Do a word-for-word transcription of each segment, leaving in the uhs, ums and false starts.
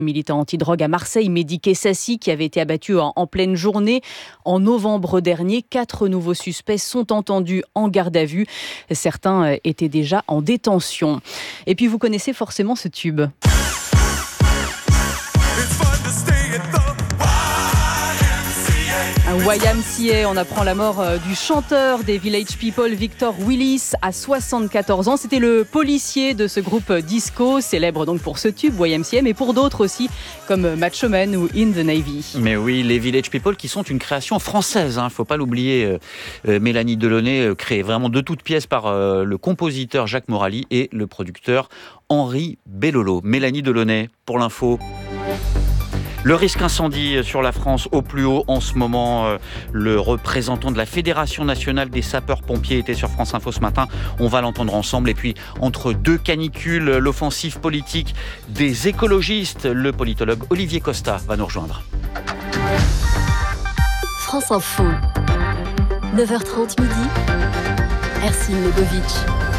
Militant anti-drogue à Marseille, Mehdi Kessassi, qui avait été abattu en, en pleine journée. En novembre dernier, quatre nouveaux suspects sont entendus en garde à vue. Certains étaient déjà en détention. Et puis vous connaissez forcément ce tube. Y M C A, on apprend la mort du chanteur des Village People, Victor Willis, à soixante-quatorze ans. C'était le policier de ce groupe disco, célèbre donc pour ce tube Y M C A, mais pour d'autres aussi, comme Macho Man ou In the Navy. Mais oui, les Village People qui sont une création française, il hein, ne faut pas l'oublier. Euh, Mélanie Delaunay, euh, créée vraiment de toutes pièces par euh, le compositeur Jacques Morali et le producteur Henri Bellolo. Mélanie Delaunay, pour l'info. Le risque incendie sur la France au plus haut en ce moment. Le représentant de la Fédération nationale des sapeurs-pompiers était sur France Info ce matin. On va l'entendre ensemble. Et puis, entre deux canicules, l'offensive politique des écologistes, le politologue Olivier Costa va nous rejoindre. France Info, neuf heures trente midi, Ercine Legovic.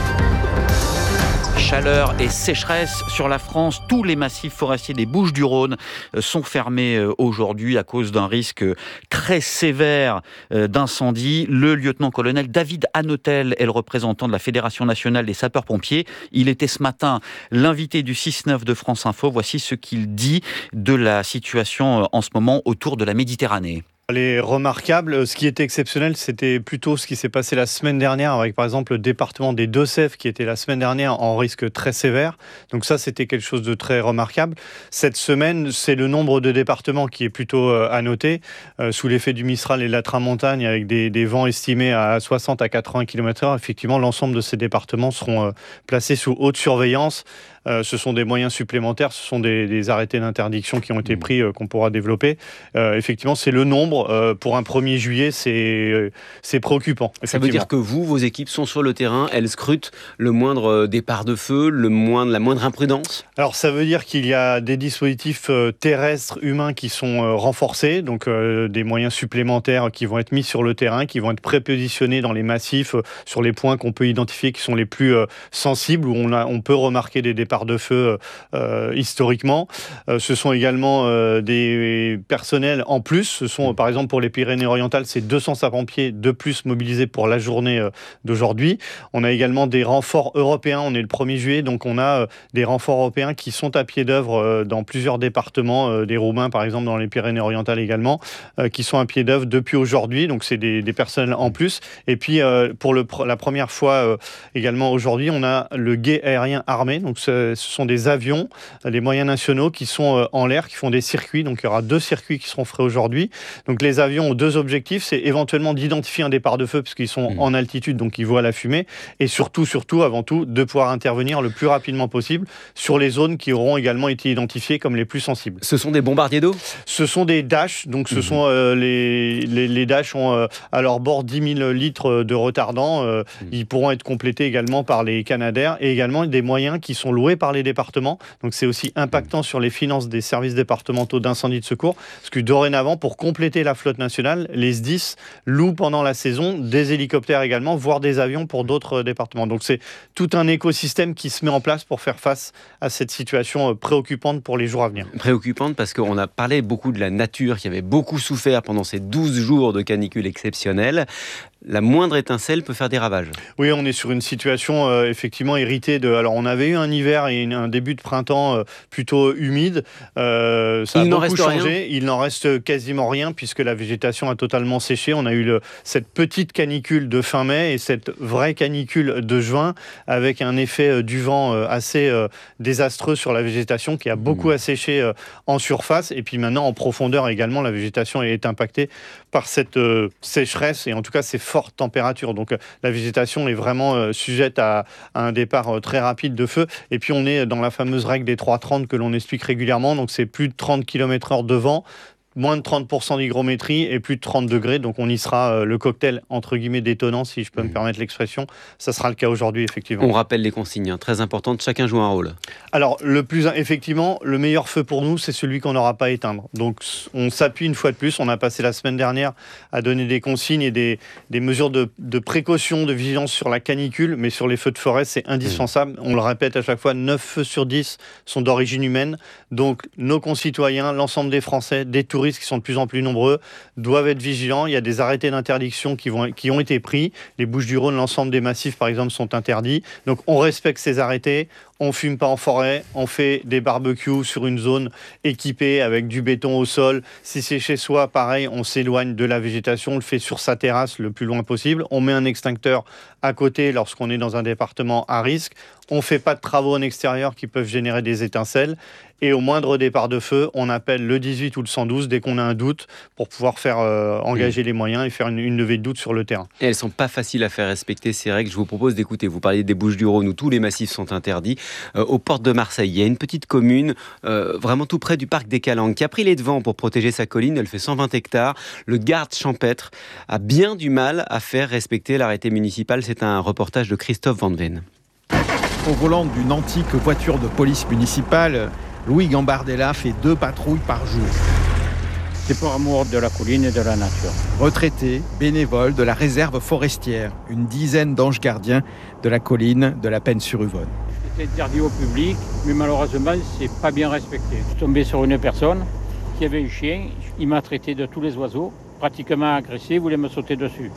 Chaleur et sécheresse sur la France. Tous les massifs forestiers des Bouches-du-Rhône sont fermés aujourd'hui à cause d'un risque très sévère d'incendie. Le lieutenant-colonel David Hanotel est le représentant de la Fédération nationale des sapeurs-pompiers. Il était ce matin l'invité du six neuf de France Info. Voici ce qu'il dit de la situation en ce moment autour de la Méditerranée. Elle est remarquable. Ce qui était exceptionnel, c'était plutôt ce qui s'est passé la semaine dernière avec, par exemple, le département des Deux-Sèvres qui était la semaine dernière en risque très sévère. Donc ça, c'était quelque chose de très remarquable. Cette semaine, c'est le nombre de départements qui est plutôt à noter. Euh, sous l'effet du Mistral et de la Tramontane, avec des, des vents estimés à soixante à quatre-vingts kilomètres heure, effectivement, l'ensemble de ces départements seront euh, placés sous haute surveillance. Euh, ce sont des moyens supplémentaires, ce sont des, des arrêtés d'interdiction qui ont été pris, euh, qu'on pourra développer. Euh, effectivement, c'est le nombre. Euh, pour un premier juillet, c'est, euh, c'est préoccupant. Ça veut dire que vous, vos équipes sont sur le terrain, elles scrutent le moindre départ de feu, le moindre, la moindre imprudence ? Alors, ça veut dire qu'il y a des dispositifs euh, terrestres, humains qui sont euh, renforcés, donc euh, des moyens supplémentaires qui vont être mis sur le terrain, qui vont être prépositionnés dans les massifs, euh, sur les points qu'on peut identifier qui sont les plus euh, sensibles, où on, a, on peut remarquer des départs de feu euh, historiquement. Euh, ce sont également euh, des personnels en plus. Ce sont, par exemple, pour les Pyrénées-Orientales, c'est deux cents sapeurs-pompiers de plus mobilisés pour la journée euh, d'aujourd'hui. On a également des renforts européens. On est le premier juillet, donc on a euh, des renforts européens qui sont à pied d'œuvre euh, dans plusieurs départements, euh, des Roumains, par exemple, dans les Pyrénées-Orientales également, euh, qui sont à pied d'œuvre depuis aujourd'hui. Donc, c'est des, des personnels en plus. Et puis, euh, pour le, la première fois euh, également aujourd'hui, on a le guet aérien armé. Donc, ce sont des avions, des moyens nationaux qui sont en l'air, qui font des circuits. Donc, il y aura deux circuits qui seront faits aujourd'hui. Donc, les avions ont deux objectifs. C'est éventuellement d'identifier un départ de feu puisqu'ils sont mmh. en altitude, donc ils voient la fumée. Et surtout, surtout, avant tout, de pouvoir intervenir le plus rapidement possible sur les zones qui auront également été identifiées comme les plus sensibles. Ce sont des bombardiers d'eau ? Ce sont des Dash. Donc, ce mmh. sont euh, les, les, les Dash ont euh, à leur bord dix mille litres de retardant. Euh, mmh. Ils pourront être complétés également par les Canadair et également des moyens qui sont loués par les départements. Donc, c'est aussi impactant sur les finances des services départementaux d'incendie de secours. Parce que dorénavant, pour compléter la flotte nationale, les S D I S louent pendant la saison des hélicoptères également, voire des avions pour d'autres départements. Donc, c'est tout un écosystème qui se met en place pour faire face à cette situation préoccupante pour les jours à venir. Préoccupante parce qu'on a parlé beaucoup de la nature qui avait beaucoup souffert pendant ces douze jours de canicule exceptionnelle. La moindre étincelle peut faire des ravages. Oui, on est sur une situation euh, effectivement héritée de... Alors, on avait eu un hiver et une, un début de printemps euh, plutôt humide. Euh, ça Il a beaucoup changé. Rien. Il n'en reste quasiment rien puisque la végétation a totalement séché. On a eu le, cette petite canicule de fin mai et cette vraie canicule de juin avec un effet euh, du vent euh, assez euh, désastreux sur la végétation qui a beaucoup mmh. asséché euh, en surface. Et puis maintenant, en profondeur également, la végétation est impactée par cette euh, sécheresse et en tout cas, c'est forte température. Donc la végétation est vraiment euh, sujette à, à un départ euh, très rapide de feu. Et puis on est dans la fameuse règle des trois trente que l'on explique régulièrement. Donc c'est plus de trente kilomètres heure de vent, moins de trente pour cent d'hygrométrie et plus de trente degrés. Donc on y sera, euh, le cocktail entre guillemets détonnant, si je peux mmh. me permettre l'expression. Ça sera le cas aujourd'hui, effectivement. On rappelle les consignes, hein, très importantes, chacun joue un rôle. Alors, le plus, effectivement, le meilleur feu pour nous, c'est celui qu'on n'aura pas à éteindre. Donc on s'appuie une fois de plus. On a passé la semaine dernière à donner des consignes et des, des mesures de, de précaution, de vigilance sur la canicule, mais sur les feux de forêt, c'est indispensable. Mmh. On le répète à chaque fois, neuf feux sur dix sont d'origine humaine. Donc nos concitoyens, l'ensemble des Français, des touristes qui sont de plus en plus nombreux, doivent être vigilants. Il y a des arrêtés d'interdiction qui, vont, qui ont été pris. Les Bouches-du-Rhône, l'ensemble des massifs, par exemple, sont interdits. Donc on respecte ces arrêtés. On ne fume pas en forêt, on fait des barbecues sur une zone équipée avec du béton au sol. Si c'est chez soi, pareil, on s'éloigne de la végétation, on le fait sur sa terrasse le plus loin possible. On met un extincteur à côté lorsqu'on est dans un département à risque. On ne fait pas de travaux en extérieur qui peuvent générer des étincelles. Et au moindre départ de feu, on appelle le dix-huit ou le cent douze dès qu'on a un doute pour pouvoir faire euh, engager mmh. les moyens et faire une, une levée de doute sur le terrain. Et elles ne sont pas faciles à faire respecter, ces règles. Je vous propose d'écouter. Vous parliez des Bouches-du-Rhône où tous les massifs sont interdits. Euh, aux portes de Marseille, il y a une petite commune euh, vraiment tout près du parc des Calanques qui a pris les devants pour protéger sa colline. Elle fait cent vingt hectares. Le garde champêtre a bien du mal à faire respecter l'arrêté municipal. C'est un reportage de Christophe Van Ven. Au volant d'une antique voiture de police municipale, Louis Gambardella fait deux patrouilles par jour. C'est pour amour de la colline et de la nature. Retraité, bénévole de la réserve forestière, une dizaine d'anges gardiens de la colline de la Penne-sur-Yvonne. C'est interdit au public, mais malheureusement, c'est pas bien respecté. Je suis tombé sur une personne qui avait un chien, il m'a traité de tous les oiseaux, pratiquement agressé, il voulait me sauter dessus.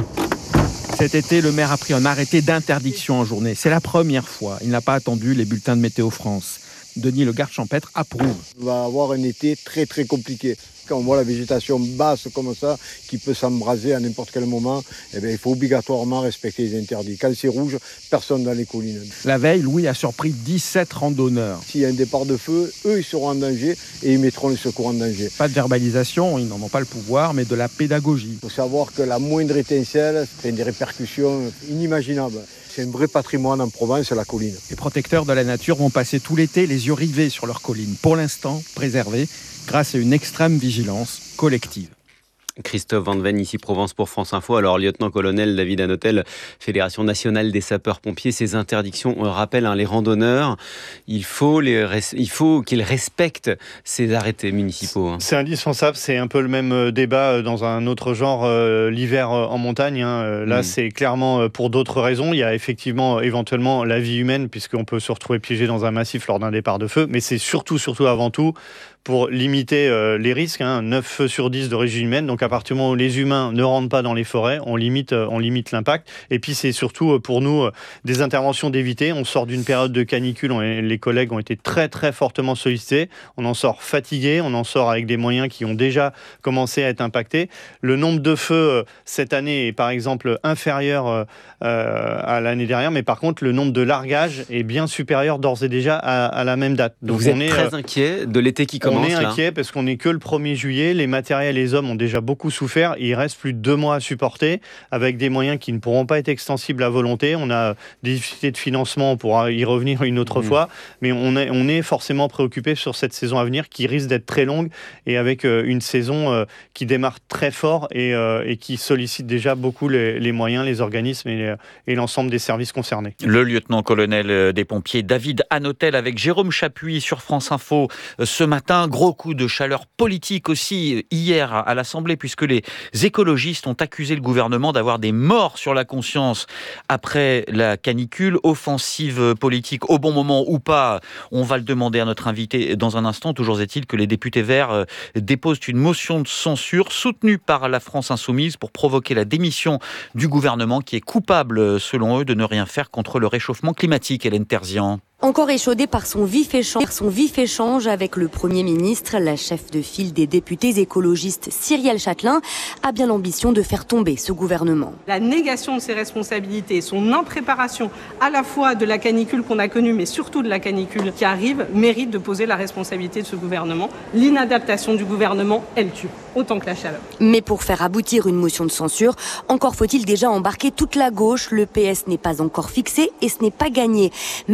Cet été, le maire a pris un arrêté d'interdiction en journée. C'est la première fois. Il n'a pas attendu les bulletins de Météo France. Denis, le garde champêtre, approuve. On va avoir un été très très compliqué. Quand on voit la végétation basse comme ça, qui peut s'embraser à n'importe quel moment, eh bien, il faut obligatoirement respecter les interdits. Quand c'est rouge, personne dans les collines. La veille, Louis a surpris dix-sept randonneurs. S'il y a un départ de feu, eux, ils seront en danger et ils mettront les secours en danger. Pas de verbalisation, ils n'en ont pas le pouvoir, mais de la pédagogie. Il faut savoir que la moindre étincelle fait des répercussions inimaginables. C'est un vrai patrimoine en Provence, la colline. Les protecteurs de la nature vont passer tout l'été les yeux rivés sur leur colline. Pour l'instant, préservée grâce à une extrême vigilance collective. Christophe Van Ven, ici Provence pour France Info. Alors, lieutenant-colonel David Hanotel, Fédération nationale des sapeurs-pompiers, ces interdictions, on le rappelle, hein, les randonneurs, il faut, les, il faut qu'ils respectent ces arrêtés municipaux. Hein. C'est indispensable, c'est un peu le même débat dans un autre genre, euh, l'hiver en montagne. Hein. Là, mmh. c'est clairement pour d'autres raisons. Il y a effectivement, éventuellement, la vie humaine, puisqu'on peut se retrouver piégé dans un massif lors d'un départ de feu, mais c'est surtout, surtout avant tout, pour limiter euh, les risques, hein, neuf feux sur dix d'origine humaine. Donc à partir du moment où les humains ne rentrent pas dans les forêts, on limite, euh, on limite l'impact. Et puis c'est surtout euh, pour nous euh, des interventions d'éviter. On sort d'une période de canicule, on, les collègues ont été très très fortement sollicités. On en sort fatigué, on en sort avec des moyens qui ont déjà commencé à être impactés. Le nombre de feux euh, cette année est par exemple inférieur euh, euh, à l'année dernière, mais par contre le nombre de largages est bien supérieur d'ores et déjà à, à la même date. Donc vous on êtes est très euh, inquiet de l'été qui commence. On est là. inquiet parce qu'on n'est que le premier juillet. Les matériels et les hommes ont déjà beaucoup souffert. Il reste plus de deux mois à supporter avec des moyens qui ne pourront pas être extensibles à volonté. On a des difficultés de financement, on pourra y revenir une autre mmh. fois. Mais on est, on est forcément préoccupé sur cette saison à venir qui risque d'être très longue et avec euh, une saison euh, qui démarre très fort et, euh, et qui sollicite déjà beaucoup les, les moyens, les organismes et, les, et l'ensemble des services concernés. Le lieutenant-colonel des pompiers David Hanotel avec Jérôme Chapuis sur France Info ce matin. Un gros coup de chaleur politique aussi hier à l'Assemblée puisque les écologistes ont accusé le gouvernement d'avoir des morts sur la conscience après la canicule. Offensive politique au bon moment ou pas, on va le demander à notre invité dans un instant. Toujours est-il que les députés Verts déposent une motion de censure soutenue par la France Insoumise pour provoquer la démission du gouvernement qui est coupable, selon eux, de ne rien faire contre le réchauffement climatique. Hélène Terzian. Encore échaudée par son vif échange, son vif échange avec le Premier ministre, la chef de file des députés écologistes Cyrielle Châtelain a bien l'ambition de faire tomber ce gouvernement. La négation de ses responsabilités, son impréparation à la fois de la canicule qu'on a connue, mais surtout de la canicule qui arrive, mérite de poser la responsabilité de ce gouvernement. L'inadaptation du gouvernement, elle tue, autant que la chaleur. Mais pour faire aboutir une motion de censure, encore faut-il déjà embarquer toute la gauche. Le P S n'est pas encore fixé et ce n'est pas gagné. Mettre la pression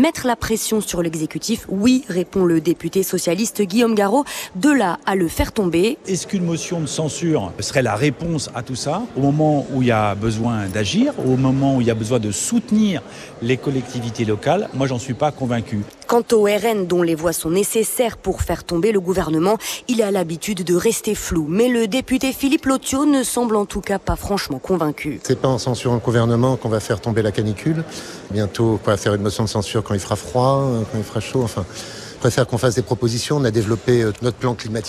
pression sur l'exécutif. Oui, répond le député socialiste Guillaume Garot. De là à le faire tomber. Est-ce qu'une motion de censure serait la réponse à tout ça, au moment où il y a besoin d'agir, au moment où il y a besoin de soutenir les collectivités locales? Moi, j'en suis pas convaincu. Quant au R N, dont les voix sont nécessaires pour faire tomber le gouvernement, il a l'habitude de rester flou. Mais le député Philippe Lothiau ne semble en tout cas pas franchement convaincu. C'est pas en censurant le gouvernement qu'on va faire tomber la canicule. Bientôt, on va faire une motion de censure quand il fera froid, quand il fera chaud. Enfin, je préfère qu'on fasse des propositions. On a développé notre plan climatique.